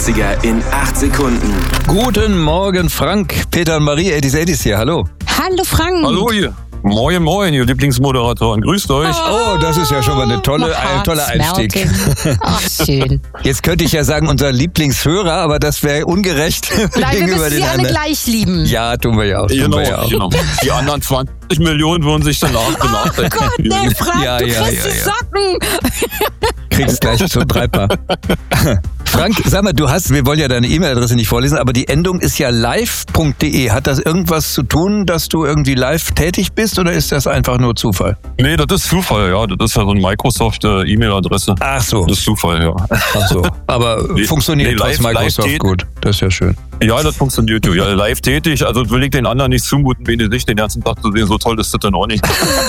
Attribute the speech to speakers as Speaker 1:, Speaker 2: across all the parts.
Speaker 1: in 8 Sekunden.
Speaker 2: Guten Morgen, Frank. Peter und Marie, 80s hier. Hallo.
Speaker 3: Hallo Frank.
Speaker 4: Hallo ihr. Moin, moin, ihr Lieblingsmoderatoren. Grüßt euch.
Speaker 2: Oh, das ist ja schon mal ein toller Einstieg.
Speaker 3: Ach, schön.
Speaker 2: Jetzt könnte ich ja sagen, unser Lieblingshörer, aber das wäre ungerecht.
Speaker 3: Nein, wir
Speaker 2: gegenüber
Speaker 3: müssen
Speaker 2: den
Speaker 3: sie alle
Speaker 2: anderen.
Speaker 3: gleich lieben.
Speaker 2: Ja, tun wir ja auch.
Speaker 4: Genau. Die anderen 20 Millionen würden sich danach
Speaker 3: Oh Gott, nee, Frank,
Speaker 2: Ja,
Speaker 3: du
Speaker 2: ja,
Speaker 3: kriegst
Speaker 2: ja,
Speaker 3: die
Speaker 2: ja.
Speaker 3: Socken.
Speaker 2: Kriegst gleich so 3 Paar. Frank, sag mal, wir wollen ja deine E-Mail-Adresse nicht vorlesen, aber die Endung ist ja live.de. Hat das irgendwas zu tun, dass du irgendwie live tätig bist oder ist das einfach nur Zufall?
Speaker 4: Nee, das ist Zufall, ja. Das ist ja so eine Microsoft-E-Mail-Adresse.
Speaker 2: Ach so.
Speaker 4: Das ist Zufall, ja.
Speaker 2: Ach so. Aber funktioniert trotz Microsoft
Speaker 4: live
Speaker 2: gut. Das ist ja schön.
Speaker 4: Ja, das funktioniert. Ja, live tätig. Also will ich den anderen nicht zumuten, wen nicht den ganzen Tag zu sehen. So toll ist das dann auch nicht.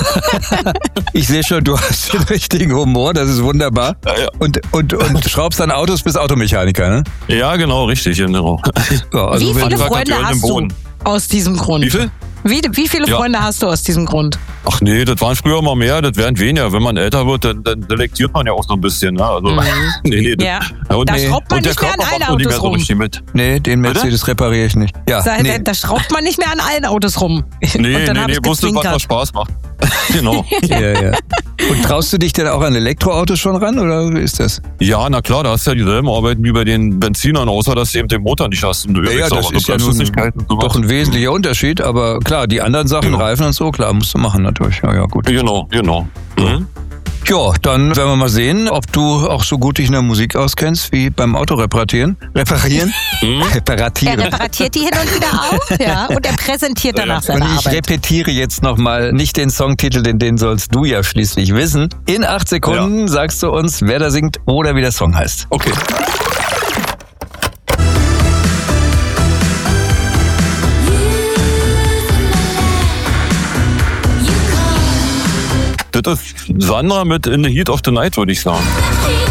Speaker 2: Ich sehe schon, du hast den richtigen Humor. Das ist wunderbar.
Speaker 4: Ja.
Speaker 2: Und schraubst an Autos bis Automechaniker, ne?
Speaker 4: Ja, genau, richtig. Genau.
Speaker 2: Ja, also
Speaker 3: Wie viele
Speaker 4: Handwerker
Speaker 3: Freunde
Speaker 4: töten im
Speaker 3: hast du
Speaker 4: Boden.
Speaker 3: aus diesem Grund?
Speaker 4: Wie viel?
Speaker 3: Wie viele
Speaker 4: Ja.
Speaker 3: Freunde hast du aus diesem Grund?
Speaker 4: Ach nee, das waren früher mal mehr, das werden weniger. Wenn man älter wird, dann selektiert man ja auch so ein bisschen. Ne? Also, nee,
Speaker 3: Ja.
Speaker 4: und
Speaker 3: Da schraubt man
Speaker 4: und der
Speaker 3: nicht mehr an
Speaker 4: Körper
Speaker 3: allen
Speaker 4: macht auch nicht mehr
Speaker 3: Autos
Speaker 4: so
Speaker 3: rum.
Speaker 4: richtig mit.
Speaker 2: Nee, den Mercedes repariere ich nicht. Ja, nee.
Speaker 3: Da schraubt man nicht mehr an allen Autos rum.
Speaker 4: Nee,
Speaker 3: Und dann hab
Speaker 4: nee,
Speaker 3: ich
Speaker 4: bloß das, was noch
Speaker 3: gezwinkert.
Speaker 4: Spaß macht. Genau.
Speaker 2: Ja. Und traust du dich denn auch an Elektroautos schon ran oder wie ist das?
Speaker 4: Ja, na klar, da hast du ja dieselben Arbeiten wie bei den Benzinern, außer dass du eben den Motor nicht hast. Und du
Speaker 2: Ja, das ist ja nun doch ein wesentlicher Unterschied, aber klar, die anderen Sachen,
Speaker 4: Genau.
Speaker 2: Reifen und so, klar, musst du machen natürlich. Ja, gut.
Speaker 4: Genau. Mhm.
Speaker 2: Ja, dann werden wir mal sehen, ob du auch so gut dich in der Musik auskennst wie beim Autoreparieren.
Speaker 3: Er
Speaker 2: Reparatieren.
Speaker 3: repariert die hin und wieder auch, ja, und er präsentiert danach
Speaker 2: Und
Speaker 3: seine
Speaker 2: ich
Speaker 3: Arbeit.
Speaker 2: repetiere jetzt nochmal nicht den Songtitel, denn den sollst du ja schließlich wissen. In 8 Sekunden sagst du uns, wer da singt oder wie der Song heißt.
Speaker 4: Okay. Das ist Sandra mit In the Heat of the Night, würde ich sagen.
Speaker 5: Heat